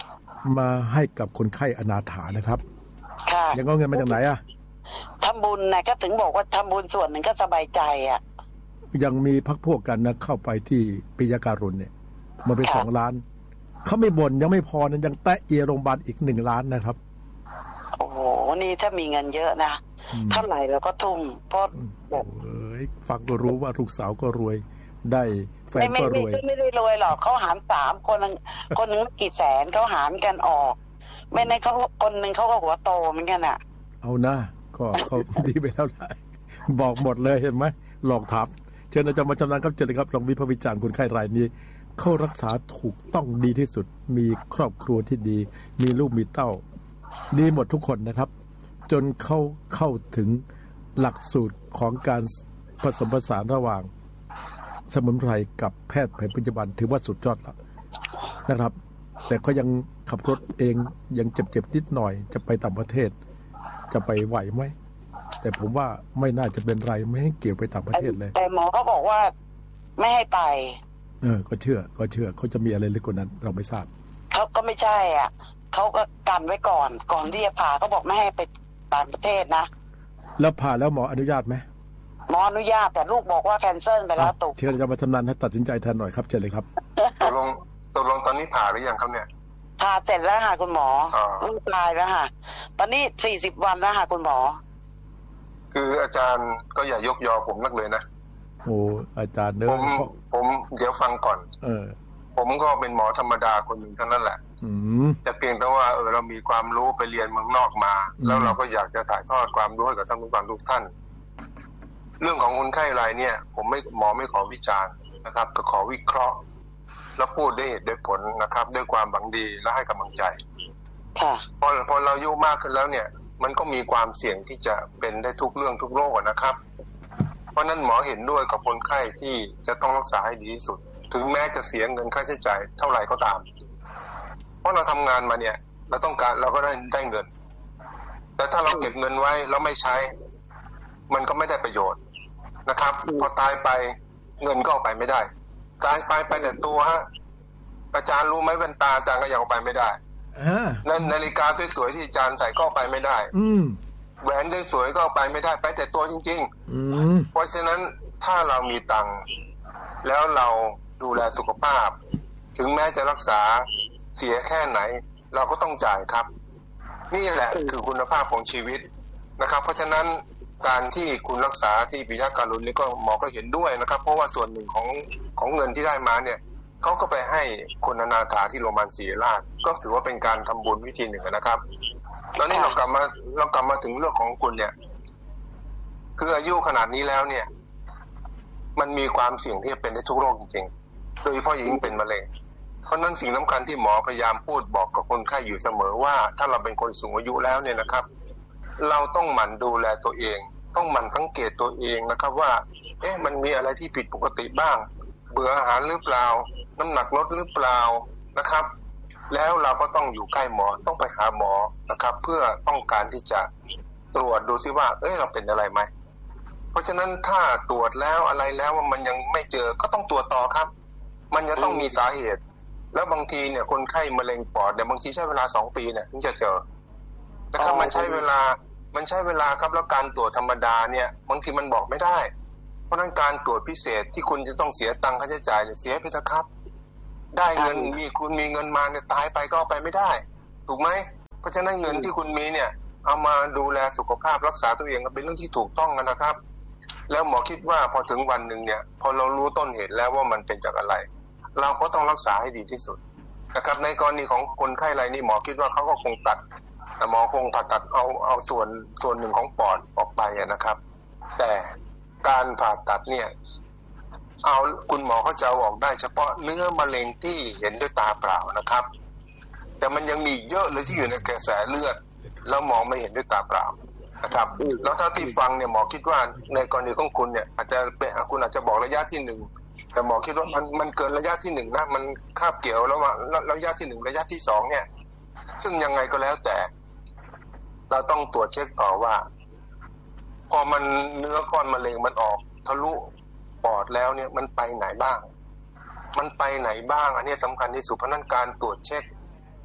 มาให้กับคนไข้อนาถานะครับค่ะยังเอาเงินมาจากไหนอ่ะทำบุญนะก็ถึงบอกว่าทำบุญส่วนหนึ่งก็สบายใจอ่ะยังมีพรรคพวกกันนะเข้าไปที่ปิยการุณเนี่ยมาไปสองล้านเขาไม่บ่นยังไม่พอนั้นยังแตะเอียโรงพยาบาลอีกหนึ่งล้านนะครับโอ้โหนี่ถ้ามีเงินเยอะนะเท่าไหร่เราก็ทุ่มเพราะแบบเอ้ยฟังก็รู้ว่าลูกสาวก็รวยได้แฟนก็รวยไม่ได้รวยหรอกเขาหารสามคนคนนึงกี่แสนเขาหารกันออกไม่ในเขาคนนึงเขาก็หัวโตเหมือนกันอ่ะเอานะก็เขาดีไปแล้วได้บอกหมดเลยเห็นไหมหลอกถามเชิญอาจารย์มาจำนานครับเชิญเลยครับลองวิพากษ์วิจารณ์คนไข้รายนี้เข้ารักษาถูกต้องดีที่สุดมีครอบครัวที่ดีมีลูกมีเต้าดีหมดทุกคนนะครับจนเขาเข้าถึงหลักสูตรของการผสมผสานระหว่างสมุนไพรกับแพทย์แผนปัจจุบันถือว่าสุดยอดแล้วนะครับแต่ก็ยังขับรถเองยังเจ็บๆนิดหน่อยจะไปต่างประเทศจะไปไหวไหมแต่ผมว่าไม่น่าจะเป็นไรไม่ให้เกี่ยวไปต่างประเทศเลยแต่หมอเขาบอกว่าไม่ให้ไปเออก็เชื่อก็เชื่อเขาจะมีอะไรลึกกว่านั้นเราไม่ทราบเขาก็ไม่ใช่อ่ะเขาก็กันไว้ก่อนก่อนที่จะผ่าเขาบอกไม่ให้ไปต่างประเทศนะแล้วผ่าแล้วหมออนุญาตไหมหมออนุญาตแต่ลูกบอกว่าแคนเซิลไปแล้วตุกเชิญจะมาทำนานให้ตัดสินใจแทนหน่อยครับเชิญเลยครับตกลงตกลงตอนนี้ผ่าหรือยังครับเนี่ยผ่าเสร็จแล้วค่ะคุณหมอลูกตายแล้วค่ะตอนนี้สี่สิบวันแล้วค่ะคุณหมอคืออาจารย์ก็อย่ายกยอผมนักเลยนะโอ้อาจารย์เนอะผมผมเดี๋ยวฟังก่อนเออผมก็เป็นหมอธรรมดาคนหนึ่งเท่านั้นแหละจะเพียงแต่ว่าเออเรามีความรู้ไปเรียนเมืองนอกมาแล้วเราก็อยากจะถ่ายทอดความรู้ให้กับท่านผู้ฟังทุกท่านเรื่องของคนไข้รายเนี่ยผมไม่หมอไม่ขอวิจารณ์นะครับก็ขอวิเคราะห์แล้วพูดด้วยเหตุด้วยผลนะครับด้วยความหวังดีและให้กำลังใจค่ะพอพอเราอายุมากขึ้นแล้วเนี่ยมันก็มีความเสี่ยงที่จะเป็นได้ทุกเรื่องทุกโรคนะครับเพราะนั้นหมอเห็นด้วยกับคนไข้ที่จะต้องรักษาให้ดีที่สุดถึงแม้จะเสียเงินค่าใช้จ่ายเท่าไหร่ก็ตามเพราะเราทำงานมาเนี่ยเราต้องการเราก็ได้ได้เงินแต่ถ้าเราเก็บเงินไว้แล้วไม่ใช้มันก็ไม่ได้ประโยชน์นะครับพอตายไปเงินก็เอาไปไม่ได้ตายไปไปแต่ตัวฮะอาจารย์รู้ไหมแว่นตาอาจารย์ก็ยังเอาไปไม่ได้นั่นนาฬิกาสวยๆที่อาจารย์ใส่ก็ไปไม่ได้แหวนสวยๆก็ไปไม่ได้ไปแต่ตัวจริงๆเพราะฉะนั้นถ้าเรามีตังค์แล้วเราดูแลสุขภาพถึงแม้จะรักษาเสียแค่ไหนเราก็ต้องจ่ายครับนี่แหละคือคุณภาพของชีวิตนะครับเพราะฉะนั้นการที่คุณรักษาที่ปิยการุณนี่ก็หมอก็เห็นด้วยนะครับเพราะว่าส่วนหนึ่งของของเงินที่ได้มาเนี่ยเขาก็ไปให้คนอนาถาที่โรงพยาบาลศรีราชก็ถือว่าเป็นการทำบุญวิธีหนึ่งนะครับแล้วนี่เรากลับมาเรากลับมาถึงเรื่องของคุณเนี่ยคืออายุขนาดนี้แล้วเนี่ยมันมีความเสี่ยงที่จะเป็นได้ทุกโรคจริงๆโดยเฉพาะยิ่งเป็นมะเร็งเพราะนั้นสิ่งสำคัญที่หมอพยายามพูดบอกกับคนไข้อยู่เสมอว่าถ้าเราเป็นคนสูงอายุแล้วเนี่ยนะครับเราต้องหมั่นดูแลตัวเองต้องหมั่นสังเกตตัวเองนะครับว่าเอ๊ะมันมีอะไรที่ผิดปกติบ้างเบื่ออาหารหรือเปล่าน้ำหนักลดหรือเปล่านะครับแล้วเราก็ต้องอยู่ใกล้หมอต้องไปหาหมอนะครับเพื่อต้องการที่จะตรวจดูซิว่าเอ้ยเราเป็นอะไรไหมเพราะฉะนั้นถ้าตรวจแล้วอะไรแล้วมันยังไม่เจอก็ต้องตรวจต่อครับมันจะต้องมีสาเหตุแล้วบางทีเนี่ยคนไข้มะเร็งปอดเนี่ยบางทีใช้เวลาสองปีเนี่ยถึงจะเจอนะครับมันใช้เวลามันใช้เวลาครับแล้วการตรวจธรรมดาเนี่ยบางทีมันบอกไม่ได้เพราะนั้นการตรวจพิเศษที่คุณจะต้องเสียตังค่าใช้จ่ายเนี่ยเสียไปเถอะครับได้เงินมีคุณมีเงินมาเนี่ยตายไปก็เอาไปไม่ได้ถูกไหมเพราะฉะนั้นเงินที่คุณมีเนี่ยเอามาดูแลสุขภาพรักษาตัวเองก็เป็นเรื่องที่ถูกต้องนะครับแล้วหมอคิดว่าพอถึงวันหนึ่งเนี่ยพอเรารู้ต้นเหตุแล้วว่ามันเป็นจากอะไรเราก็ต้องรักษาให้ดีที่สุดนะครับในกรณีของคนไข้รายนี้หมอคิดว่าเขาก็คงตัดหมอคงผ่าตัดเอาเอาส่วนส่วนหนึ่งของปอดออกไปนะครับแต่การผ่าตัดเนี่ยเอาคุณหมอเขาจะเอาออกได้เฉพาะเนื้อมะเร็งที่เห็นด้วยตาเปล่านะครับแต่มันยังมีเยอะเลยที่อยู่ในกระแสเลือดแล้วมองไม่เห็นด้วยตาเปล่านะครับแล้วถ้าที่ฟังเนี่ยหมอคิดว่าในกรณีของคุณเนี่ยอาจจะเป็นคุณอาจจะบอกระยะที่หนึ่งแต่หมอคิดว่ามันมันเกินระยะที่หนึ่งนะมันคาบเกี่ยวแล้วว่าระยะที่หนึ่งระยะที่สองเนี่ยซึ่งยังไงก็แล้วแต่เราต้องตรวจเช็คต่อว่าพอมันเนื้อก้อนมะเร็งมันออกทะลุปอดแล้วเนี่ยมันไปไหนบ้างมันไปไหนบ้างอันนี้สำคัญที่สุดเพราะนั้นการตรวจเช็ค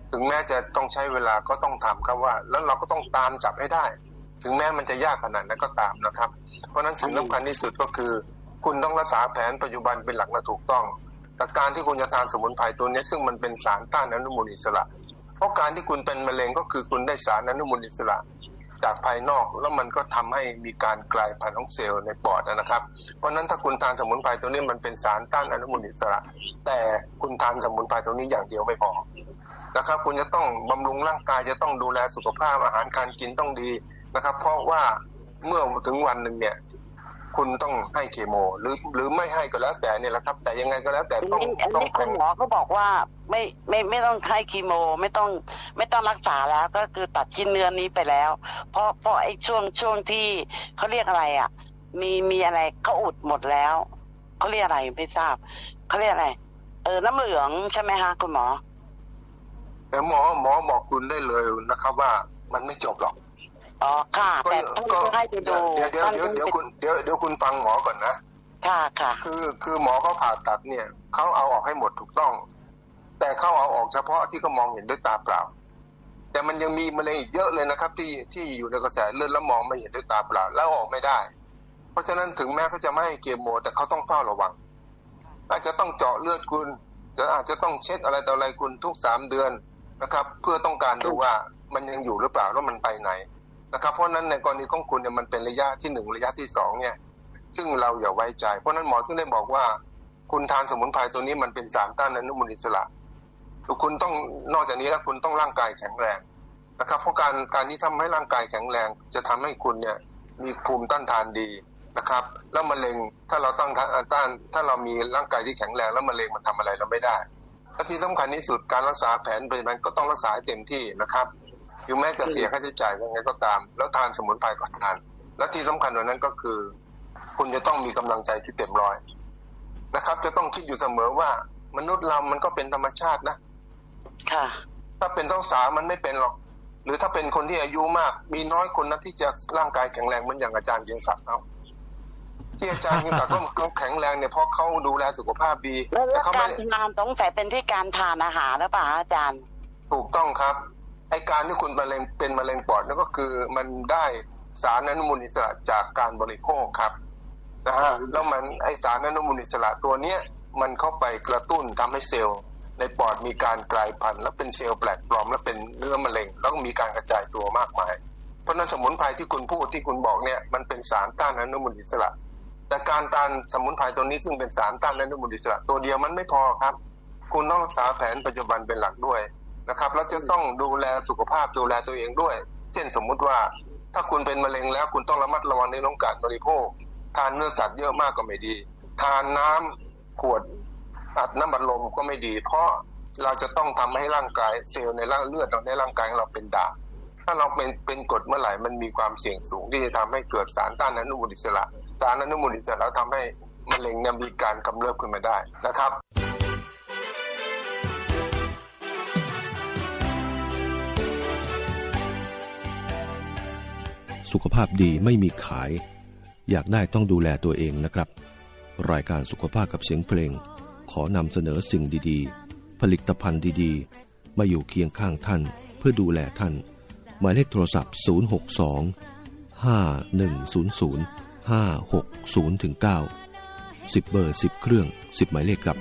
ถึงแม้จะต้องใช้เวลาก็ต้องทำครับว่าแล้วเราก็ต้องตามจับให้ได้ถึงแม้มันจะยากขนาดนั้นก็ตามนะครับเพราะนั้นสิ่งสำคัญที่สุดก็คือคุณต้องรักษาแผนปัจจุบันเป็นหลักและถูกต้องแต่การที่คุณจะทานสมุนไพรตัวนี้ซึ่งมันเป็นสารต้านอนุมูลอิสระเพราะการที่คุณเป็นมะเร็งก็คือคุณได้สารอนุมูลอิสระจากภายนอกแล้วมันก็ทำให้มีการกลายพันธุ์ของเซลล์ในปอดนะครับเพราะนั้นถ้าคุณทานสมุนไพรตัวนี้มันเป็นสารต้านอนุมูลอิสระแต่คุณทานสมุนไพรตัวนี้อย่างเดียวไม่พอนะครับคุณจะต้องบำรุงร่างกายจะต้องดูแลสุขภาพอาหารการกินต้องดีนะครับเพราะว่าเมื่อถึงวันหนึ่งเนี่ยคุณต้องให้เคมีหรือหรือไม่ให้ก็แล้วแต่เนี่ยแหละครับแต่ยังไงก็แล้วแต่ต้องต้องคุณหมอเขาบอกว่าไม่ไม่ไม่ต้องให้คีโมไม่ต้องไม่ต้องรักษาแล้วก็คือตัดชิ้นเนื้อนี้ไปแล้วเพราะเพราะไอ้ช่วงช่วงที่เขาเรียกอะไรอ่ะมีมีอะไรเขาอุดหมดแล้วเขาเรียกอะไรไม่ทราบเขาเรียกอะไรเออน้ำเหลืองใช่ไหมฮะคุณหมอแต่หมอหมอบอกคุณได้เลยนะครับว่ามันไม่จบหรอกอ๋อค่ะแต่ต้องให้ไปดูเดี๋ยวเดี๋ยวเดี๋ยวเดี๋ยวคุณเดี๋ยวเดี๋ยวคุณฟังหมอก่อนนะค่ะค่ะคือคือหมอเขาผ่าตัดเนี่ยเขาเอาออกให้หมดถูกต้องแต่เขาเอาออกเฉพาะที่เขามองเห็นด้วยตาเปล่าแต่มันยังมีมะเร็งอีกเยอะเลยนะครับที่ที่อยู่ในกระแสเลือดแล้วมองไม่เห็นด้วยตาเปล่าแล้วออกไม่ได้เพราะฉะนั้นถึงแม้เขาจะไม่ให้เคมีแต่เขาต้องเฝ้าระวังอาจจะต้องเจาะเลือดคุณจะอาจจะต้องเช็คอะไรต่ออะไรคุณทุกสามเดือนนะครับเพื่อต้องการดูว่ามันยังอยู่หรือเปล่าแล้วมันไปไหนนะครับเพราะนั้นในกรณีของคุณเนี่ยมันเป็นระยะที่หนึ่งระยะที่สองเนี่ยซึ่งเราอย่าไว้ใจเพราะนั้นหมอถึงได้บอกว่าคุณทานสมุนไพรตัวนี้มันเป็นสารต้านอนุมูลอิสระคุณต้องนอกจากนี้แล้วคุณต้องร่างกายแข็งแรงนะครับเพราะการการที่ทำให้ร่างกายแข็งแรงจะทำให้คุณเนี่ยมีภูมิต้านทานดีนะครับแล้วมะเร็งถ้าเราตั้งต้านถ้าเรามีร่างกายที่แข็งแรงแล้วมะเร็งมันทำอะไรเราไม่ได้และที่สำคัญที่สุดการรักษาแผนปัจจุบันก็ต้องรักษาเต็มที่นะครับถึงแม้จะเสียค่าใช้จ่ายยังไงก็ตามแล้วทานสมุนไพรก็ทานและที่สำคัญกว่านั้นก็คือคุณจะต้องมีกำลังใจที่เต็มร้อยนะครับจะต้องคิดอยู่เสมอว่ามนุษย์เรามันก็เป็นธรรมชาตินะค่ะถ้าเป็นสาวๆมันไม่เป็นหรอกหรือถ้าเป็นคนที่อายุมากมีน้อยคนนะที่จะร่างกายแข็งแรงเหมือนอย่างอาจารย์เกียงศักดิ์เขาที่อาจารย์เกียงศักดิ์เขาแข็งแรงเนี่ยเพราะเขาดูแลสุขภาพดีแต่เขาการทานต้องใส่เป็นที่การทานอาหารหรือเปล่าอาจารย์ถูกต้องครับไอการที่คุณมะเร็งเป็นมะเร็งปอดนั่นก็คือมันได้สารอนุมูลอิสระจากการบริโภคครับนะฮะแล้วมันไอสารอนุมูลอิสระตัวเนี้ยมันเข้าไปกระตุ้นทำให้เซลล์ในปอดมีการกลายพันธุ์และเป็นเซลล์แปลกปลอมและเป็นเนื้อมะเร็งแล้วก็มีการกระจายตัวมากมายเพราะนั้นสมุนไพรที่คุณพูดที่คุณบอกเนี่ยมันเป็นสารต้านอนุมูลอิสระแต่การต้านสมุนไพรตัวนี้ซึ่งเป็นสารต้านอนุมูลอิสระตัวเดียวมันไม่พอครับคุณต้องรักษาแผนปัจจุบันเป็นหลักด้วยนะครับแล้วจะต้องดูแลสุขภาพดูแลตัวเองด้วยเช่นสมมุติว่าถ้าคุณเป็นมะเร็งแล้วคุณต้องระมัดระวังในเรื่องการบริโภคทานเนื้อสัตว์เยอะมากก็ไม่ดีทานน้ำขวดอัดน้ำบัดลมก็ไม่ดีเพราะเราจะต้องทำให้ร่างกายเซลล์ในร่างเลือดในร่างกายของเราเป็นด่างถ้าเราเป็นเป็นกรดเมื่อไหร่มันมีความเสี่ยงสูงที่จะทำให้เกิดสารต้านอนุมูลอิสระสารอนุมูลอิสระแล้วทำให้มะเร็งเนี่ยมีการกำเริบขึ้นมาได้นะครับสุขภาพดีไม่มีขายอยากได้ต้องดูแลตัวเองนะครับรายการสุขภาพกับเสียงเพลงขอนำเสนอสิ่งดีๆผลิตภัณฑ์ดีๆมาอยู่เคียงข้างท่านเพื่อดูแลท่านหมายเลขโทรศัพท์ศูนย์ หก สอง ห้า หนึ่ง ศูนย์ ศูนย์ ห้า หก ศูนย์ ถึง เก้า สิบเบอร์สิบเครื่องสิบหมายเลขครับ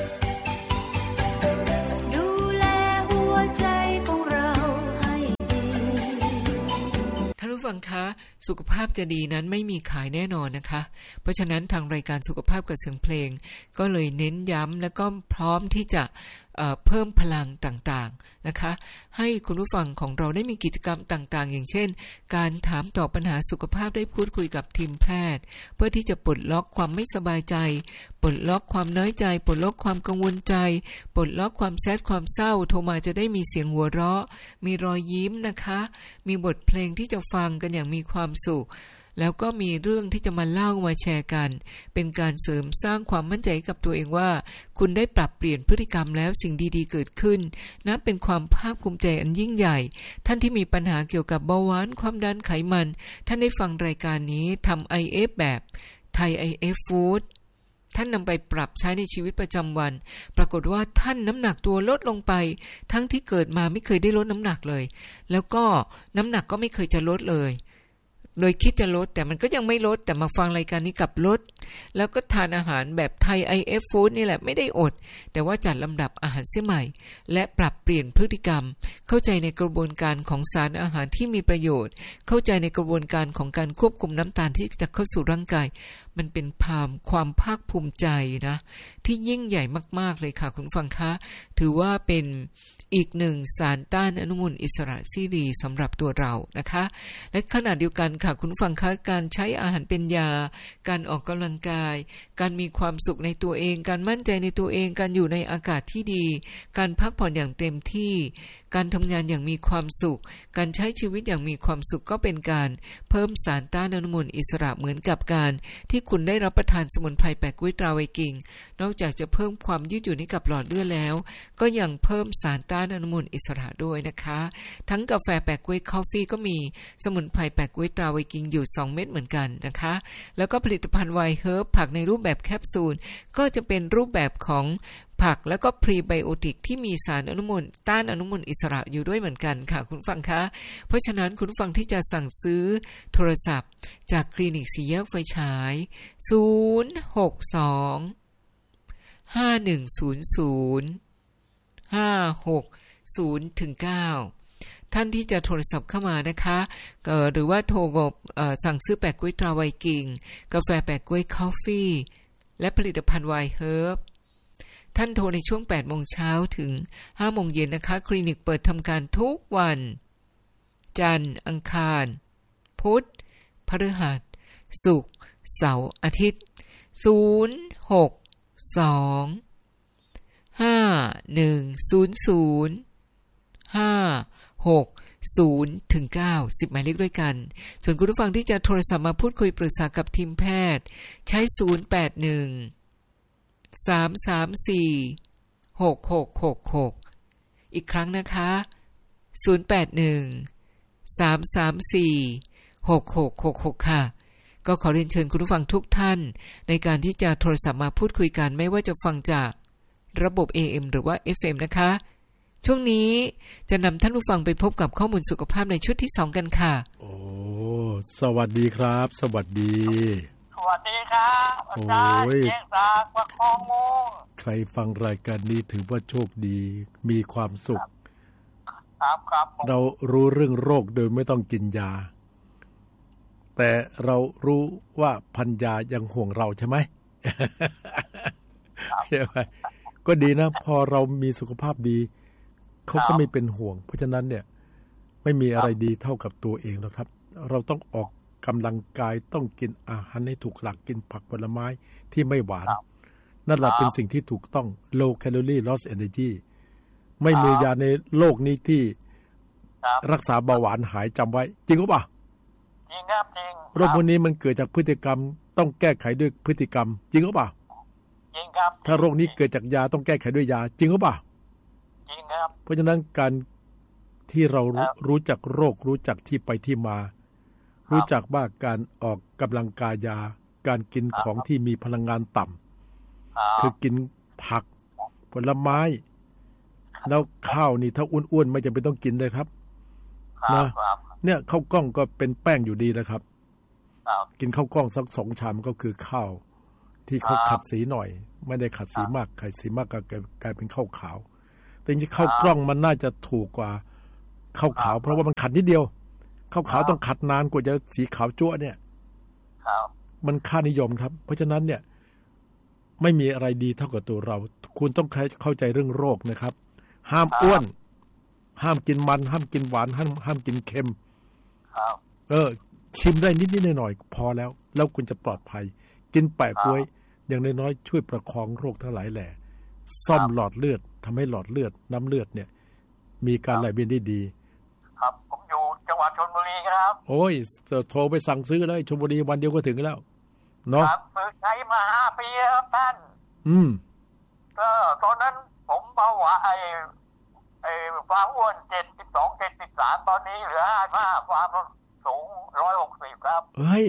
ฟังคะสุขภาพจะดีนั้นไม่มีขายแน่นอนนะคะเพราะฉะนั้นทางรายการสุขภาพกับเสียงเพลงก็เลยเน้นย้ำและก็พร้อมที่จะเอ่อเพิ่มพลังต่างๆนะคะให้คุณผู้ฟังของเราได้มีกิจกรรมต่างๆอย่างเช่นการถามตอบปัญหาสุขภาพได้พูดคุยกับทีมแพทย์เพื่อที่จะปลดล็อกความไม่สบายใจปลดล็อกความน้อยใจปลดล็อกความกังวลใจปลดล็อกความแซดความเศร้าโทรมาจะได้มีเสียงหัวเราะมีรอยยิ้มนะคะมีบทเพลงที่จะฟังกันอย่างมีความสุขแล้วก็มีเรื่องที่จะมาเล่ามาแชร์กันเป็นการเสริมสร้างความมั่นใจกับตัวเองว่าคุณได้ปรับเปลี่ยนพฤติกรรมแล้วสิ่งดีๆเกิดขึ้นนับเป็นความภาคภูมิใจอันยิ่งใหญ่ท่านที่มีปัญหาเกี่ยวกับเบาหวานความดันไขมันท่านได้ฟังรายการนี้ทำ ไอ เอฟ แบบไทย ไอ เอฟ Food ท่านนำไปปรับใช้ในชีวิตประจำวันปรากฏว่าท่านน้ำหนักตัวลดลงไปทั้งที่เกิดมาไม่เคยได้ลดน้ำหนักเลยแล้วก็น้ำหนักก็ไม่เคยจะลดเลยโดยคิดจะลดแต่มันก็ยังไม่ลดแต่มาฟังรายการนี้กับลดแล้วก็ทานอาหารแบบไทย ไอ เอฟ Food นี่แหละไม่ได้อดแต่ว่าจัดลำดับอาหารเสียใหม่และปรับเปลี่ยนพฤติกรรมเข้าใจในกระบวนการของสารอาหารที่มีประโยชน์เข้าใจในกระบวนการของการควบคุมน้ำตาลที่จะเข้าสู่ร่างกายมันเป็นภาพความภาคภูมิใจนะที่ยิ่งใหญ่มากๆเลยค่ะคุณฟังคะถือว่าเป็นอีกหนึ่งสารต้านอนุมูลอิสระที่ดีสำหรับตัวเรานะคะและขณะเดียวกันค่ะคุณฟังคะการใช้อาหารเป็นยาการออกกำลังกายการมีความสุขในตัวเองการมั่นใจในตัวเองการอยู่ในอากาศที่ดีการพักผ่อนอย่างเต็มที่การทำงานอย่างมีความสุขการใช้ชีวิตอย่างมีความสุขก็เป็นการเพิ่มสารต้านอนุมูลอิสระเหมือนกับการที่คุณได้รับประทานสมุนไพรแปะกล้วยตราไวกิงนอกจากจะเพิ่มความยืดหยุ่นให้กับหลอดเลือดแล้วก็ยังเพิ่มสารต้านอนุมูลอิสระด้วยนะคะทั้งกาแฟแปะกล้วยคอฟฟี่ก็มีสมุนไพรแปะกล้วยตราไวกิงอยู่สองเม็ดเหมือนกันนะคะแล้วก็ผลิตภัณฑ์ไวเฮิร์บผักในรูปแบบแคปซูลก็จะเป็นรูปแบบของผักแล้วก็พรีไบโอติกที่มีสารอนุมูลต้านอนุมูลอิสระอยู่ด้วยเหมือนกันค่ะคุณฟังคะเพราะฉะนั้นคุณฟังที่จะสั่งซื้อโทรศัพท์จากคลินิกสี่แยกไฟฉายศูนย์ หก สอง ห้า หนึ่ง ศูนย์ ศูนย์ ห้า หก ศูนย์ ถึง เก้าท่านที่จะโทรศัพท์เข้ามานะคะหรือว่าโทรสั่งซื้อแปะกล้วยตราไวกิงกาแฟแปะกล้วยคอฟฟี่และผลิตภัณฑ์ไวเฮิร์บท่านโทรในช่วง แปด โมงเช้าถึง ห้า โมงเย็นนะคะคลินิกเปิดทำการทุกวันจันทร์อังคารพุธพฤหัสศุกร์เสาร์อาทิตย์ศูนย์ หก สอง ห้า หนึ่ง ศูนย์ ศูนย์ ห้า หก ศูนย์ ถึง เก้า สิบหมายเลขด้วยกันส่วนคุณผู้ฟังที่จะโทรศัพท์มาพูดคุยปรึกษากับทีมแพทย์ใช้ศูนย์ แปด หนึ่ง สาม สาม สี่ หก หก หก หกอีกครั้งนะคะศูนย์ แปด หนึ่ง สาม สาม สี่ หก หก หก หกค่ะก็ขอเรียนเชิญคุณผู้ฟังทุกท่านในการที่จะโทรศัพท์มาพูดคุยกันไม่ว่าจะฟังจากระบบ เอ เอ็ม หรือว่า เอฟ เอ็ม นะคะช่วงนี้จะนำท่านผู้ฟังไปพบกับข้อมูลสุขภาพในชุดที่สองกันค่ะโอ้สวัสดีครับสวัสดีสวัสดีครับอาจารย์เกียงศักดิ์ประคองวงศ์ใครฟังรายการนี้ถือว่าโชคดีมีความสุขครับครับเรารู้เรื่องโรคโดยไม่ต้องกินยาแต่เรารู้ว่าพันยายังห่วงเราใช่ไหมใช่ไหมก็ดีนะพอเรามีสุขภาพดีเขาก็ไม่เป็นห่วงเพราะฉะนั้นเนี่ยไม่มีอะไรดีเท่ากับตัวเองหรอกครับเราต้องออกกำลังกายต้องกินอาหารให้ถูกหลักกินผักผลไม้ที่ไม่หวานนั่นแหละเป็นสิ่งที่ถูกต้อง low calorie loss energy ไม่มียาในโลกนี้ที่รักษาเบาหวานหายจำไว้จริงหรือเปล่าจริงครับจริงโรคพวกนี้มันเกิดจากพฤติกรรมต้องแก้ไขด้วยพฤติกรรมจริงหรือเปล่าจริงครับถ้าโรคนี้เกิดจากยาต้องแก้ไขด้วยยาจริงหรือเปล่าจริงครับเพราะฉะนั้นการที่เรารู้จักโรครู้จักที่ไปที่มารู้จักว่าการออกกำลังกายยาการกินของที่มีพลังงานต่ำคือกินผักผลไม้แล้วข้าวนี่ถ้าอ้วนๆไม่จำเป็นต้องกินเลยครับนะเนี่ยข้าวกล้องก็เป็นแป้งอยู่ดีนะครับกินข้าวกล้องสักสองชามก็คือข้าวที่เขาขัดสีหน่อยไม่ได้ขัดสีมากขัดสีมากก็กลายเป็นข้าวขาวแต่จริงๆข้าวกล้องมันน่าจะถูกกว่าข้าวขาวเพราะว่ามันขัดนิดเดียวข้าวขาวต้องขัดนานกว่าจะสีขาวจั๊วเนี่ยมันค่านิยมครับเพราะฉะนั้นเนี่ยไม่มีอะไรดีเท่ากับตัวเราคุณต้องเข้าใจเรื่องโรคนะครับห้ามอ้วนห้ามกินมันห้ามกินหวานห้ามห้ามกินเค็มเออชิมได้นิดๆหน่อยๆพอแล้วแล้วคุณจะปลอดภัยกินแปะกล้วยอย่างน้อยๆช่วยประคองโรคทั้งหลายแหล่ซ่อมหลอดเลือดทำให้หลอดเลือดน้ำเลือดเนี่ยมีการไหลเวียนได้ดีครับผมอยู่จังหวัดชลบุรีครับโอ้ยโทรไปสั่งซื้อเลยชลบุรีวันเดียวก็ถึงแล้วเนาะครับซื้อใช้มาห้าปีแล้วครับท่านอืมก็ตอนนั้นผมเบาหวานไอ้ไอ้ความอ้วนเจ็ดสิบสองเจ็ดสิบสามตอนนี้เหลือห้าสิบห้าความสูงร้อยหกสิบครับเฮ้ย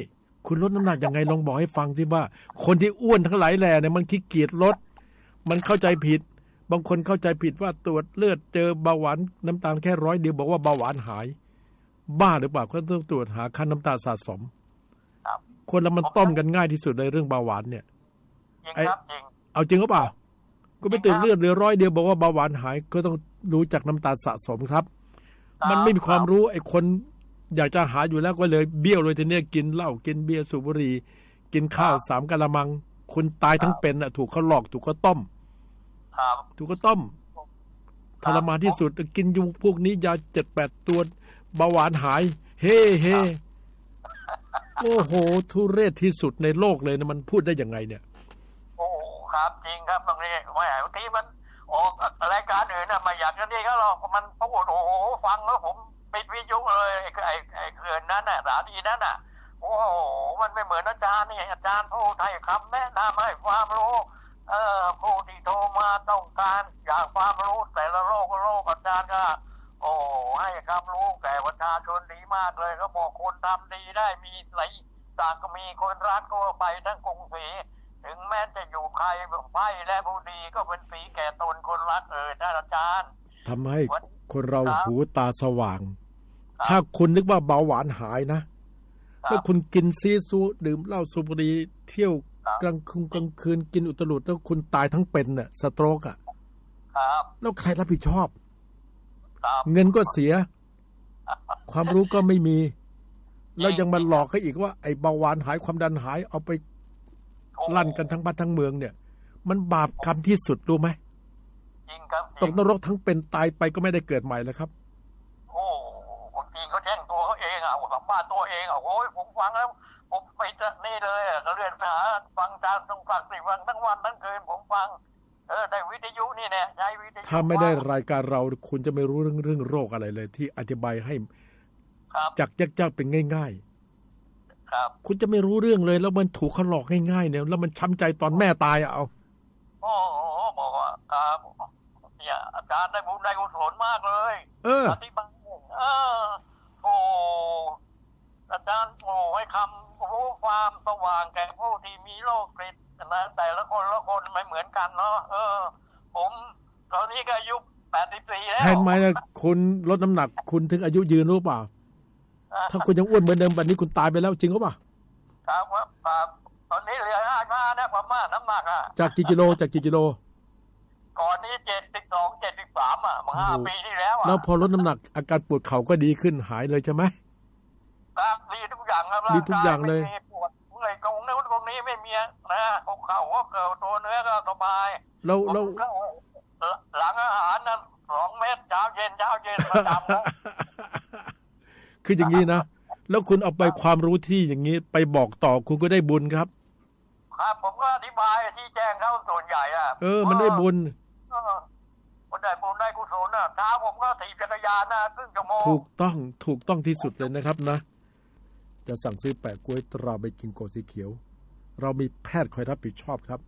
คุณลดน้ำหนักยังไงลองบอกให้ฟังที่ว่าคนที่อ้วนทั้งหลายแหล่เนี่ยมันขี้เกียจลดมันเข้าใจผิดบางคนเข้าใจผิดว่าตรวจเลือดเจอเบาหวานน้ำตาลแค่ร้อยเดียวบอกว่าเบาหวานหายบ้าหรือเปล่าก็ต้องตรวจหาค่าน้ำตาลสะสมคนละมันต้มกันง่ายที่สุดเลยเรื่องเบาหวานเนี่ยจริงครับจริงเอาจริงหรือเปล่าก็ไปตรวจเลือดเหลือร้อยเดียวบอกว่าเบาหวานหายก็ต้องรู้จักน้ำตาลสะสมครับมันไม่มีความรู้ไอ้คนอยากจะหาอยู่แล้วก็เลยเบี้ยวเลยทีเนี้ยกินเหล้ากินเบียร์สูบบุหรี่กินข้าวสามกะละมังคุณตายทั้งเป็นอ่ะถูกเขาหลอกถูกเขาต้มถูกเขาต้มทรมานที่สุดกินอยู่พวกนี้ยาเจ็ดแปดตัวเบาหวานหายเฮ้เฮ้โอ้โหทุเรศที่สุดในโลกเลยนะมันพูดได้ยังไงเนี่ยโอ้ครับจริงครับบางทีไม่บางทีมันออกรายการอื่นน่ะไม่อยากจะนี่ก็หรอกมันพูดโอ้โหฟังแล้วผมปิดวิทยุเลยไอ้ไอ้ไอ้เขื่อนนั้นน่ะสถานีนั้นน่ะโอ้โหมันไม่เหมือนอาจารย์นี่อาจารย์พูดให้คำแนะนำให้ความรู้เอ่อผู้ที่โทรมาต้องการอยากความรู้แต่ละโลกโลกอาจารย์ก็โอ้ให้ความรู้แก่ประชาชนดีมากเลยเขาบอกคนทำดีได้มีไหลต่างก็มีคนรักก็ไปทั้งกรุงศรีถึงแม้จะอยู่ใครไพ่และผู้ดีก็เป็นสีแก่ตนคนรักเออท่านอาจารย์ทำให้คนเราหูตาสว่างถ้าคุณนึกว่าเบาหวานหายนะแล้วคุณกินซีซูดื่มเหล้าสูบบุหรี่เที่ยวกลางคืนกลางคืนกินอุตลุดแล้วคุณตายทั้งเป็นน่ะสโตรกอ่ะแล้วใครรับผิดชอบเงินก็เสียความรู้ก็ไม่มีแล้วยังมาหลอกให้อีกว่าไอ้เบาหวานหายความดันหายเอาไปลั่นกันทั้งบ้านทั้งเมืองเนี่ยมันบาปกรรมที่สุดรู้ไหมจริงครับตกนรกทั้งเป็นตายไปก็ไม่ได้เกิดใหม่แล้วครับโอ้คนจริงเขาแช่งตัวเขาเองอ่ะสัมภาษณ์ตัวเองอ่ะโอ้ยผมฟังแล้วผมไปจะนี่เลยอ่ะเรียนหาฟังจานต้องฟังสิฟังทั้งวันทั้งคืนผมฟังเออได้วิทยุนี่แน่ใช้วิทยุถ้าไม่ได้รายการเราคุณจะไม่รู้เรื่องเรื่องโรคอะไรเลยที่อธิบายให้จากยากๆเป็นง่ายๆครับคุณจะไม่รู้เรื่องเลยแล้วมันถูกเขาหลอกง่ายๆเนี่ยแล้วมันช้ำใจตอนแม่ตายอ่ะเอาโอ้โหบอกว่าครับเนี่ยอาจารย์ได้บุญได้กุศลมากเลยเอออธิบายเออโอ้อาจารย์โอ้ให้คำรู้ความสว่างแก่ผู้ที่มีโรคฤทธิ์นะแต่ละคนละคนไม่เหมือนกันเนาะเออผมตอนนี้ก็อายุแปดสิบสี่แล้วเห็นไหมนะคุณลดน้ำหนักคุณถึงอายุยืนรู้เปล่าถ้าคุณยังอ้วนเหมือนเดิมวันนี้คุณตายไปแล้วจริงหรือเปล่าครับครับตอนนี้เหลือห้ามานะประมาณน้ำหนักอ่ะจากกี่กิโลจากกี่กิโลก่อนนี้เจ็ดสิบสองเจ็ดสิบสามอ่ะมาห้าปีที่แล้วอ่ะแล้วพอลดน้ำหนักอาการปวดเข่าก็ดีขึ้นหายเลยใช่ไหมครับดีทุกอย่างครับดีทุกอย่างเลยปวดเมื่อยตรงนู้นตรงนี้ไม่มีนะอกเข่าก็เกิดตัวเนื้อก็สบายแล้วแล้วหลังอาหารนั้นสองเม็ดเช้าเย็นเช้าเย็นประจำนะคืออย่างนี้นะแล้วคุณเอาไปความรู้ที่อย่างนี้ไปบอกต่อคุณก็ได้บุญครับครับผมก็อธิบายที่แจ้งเขาส่วนใหญ่อ่ะเออมันได้บุญคนได้บุญได้กุศลน่ะเช้าผมก็ถีบจักรยานนะครึ่งชั่วโมงถูกต้องถูกต้องที่สุดเลยนะครับนะจะสั่งซื้อแปะกล้วยตราใบกิงโกสีเขียวเรามีแพทย์คอยรับผิดชอบครับ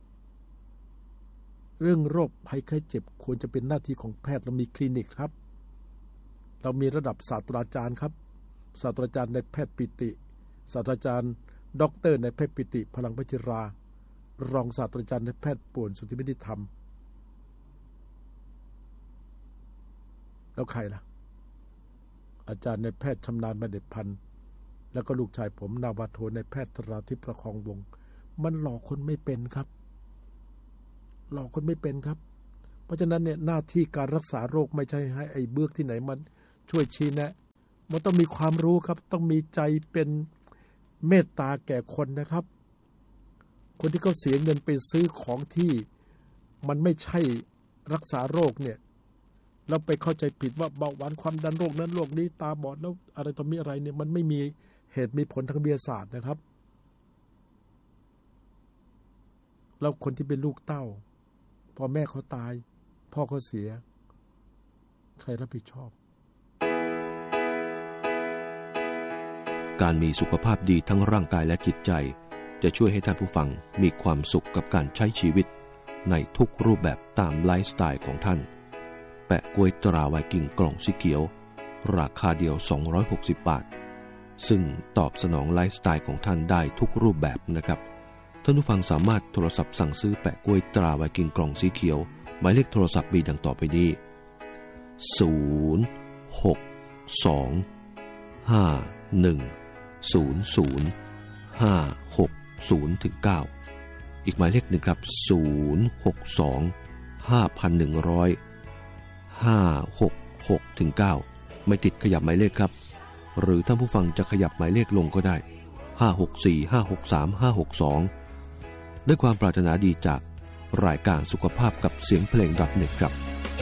เรื่องโรคภัยไข้เจ็บควรจะเป็นหน้าที่ของแพทย์เรามีคลินิกครับเรามีระดับศาสตราจารย์ครับศาสตราจารย์ในแพทย์ปิติศาสตราจารย์ด็อกเตอร์ในแพทย์ปิติพลังพัชรารองศาสตราจารย์ในแพทย์ป่วนสุทธิมิตรธรรมแล้วใครล่ะอาจารย์ในแพทย์ชำนาญมาเด็ดพันธ์แล้วก็ลูกชายผมนาวาโทในแพทย์ธราทิพย์ประคองวงศ์มันหลอกคนไม่เป็นครับหลอกคนไม่เป็นครับเพราะฉะนั้นเนี่ยหน้าที่การรักษาโรคไม่ใช่ให้ไอ้เบือกที่ไหนมันช่วยชี้แนะมันต้องมีความรู้ครับต้องมีใจเป็นเมตตาแก่คนนะครับคนที่เขาเสียเงินไปซื้อของที่มันไม่ใช่รักษาโรคเนี่ยเราไปเข้าใจผิดว่าเบาหวานความดันโรคนั้นโรคนี้ตาบอดแล้วอะไรต่อมีอะไรเนี่ยมันไม่มีเหตุมีผลทางวิทยาศาสตร์นะครับแล้วคนที่เป็นลูกเต้าพอแม่เขาตายพ่อเขาเสียใครรับผิดชอบการมีสุขภาพดีทั้งร่างกายและจิตใจจะช่วยให้ท่านผู้ฟังมีความสุขกับการใช้ชีวิตในทุกรูปแบบตามไลฟ์สไตล์ของท่านแปะกล้วยตราไวกิ้งกล่องสีเขียวราคาเดียวสองร้อยหกสิบบาทซึ่งตอบสนองไลฟ์สไตล์ของท่านได้ทุกรูปแบบนะครับท่านผู้ฟังสามารถโทรศัพท์สั่งซื้อแปะกล้วยตราไวกิ้งกล่องสีเขียวหมายเลขโทรศัพท์มีดังต่อไปนี้ศูนย์ หก สอง ห้า หนึ่ง ศูนย์ ศูนย์ ห้า หก ศูนย์ ถึง เก้าอีกหมายเลขหนึ่งครับศูนย์ หก สอง ห้า หนึ่ง ศูนย์ ห้า หก หก ถึง เก้าไม่ติดขยับหมายเลขครับหรือท่านผู้ฟังจะขยับหมายเลขลงก็ได้ห้า หก สี่ ห้า หก สาม ห้า หก สองด้วยความปรารถนาดีจากรายการสุขภาพกับเสียงเพลง .เน็ต ครับ